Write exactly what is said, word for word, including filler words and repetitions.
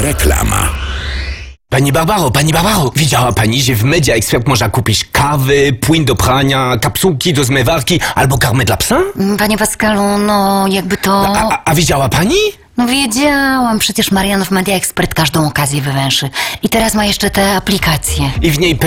Reklama. Pani Barbaro, pani Barbaro, widziała pani, że w Media Expert można kupić kawy, płyn do prania, kapsułki do zmywarki albo karmę dla psa? Panie Pascalu, no jakby to... A, a, a widziała pani? No wiedziałam, przecież Marian w Media Expert każdą okazję wywęszy. I teraz ma jeszcze te aplikacje. I w niej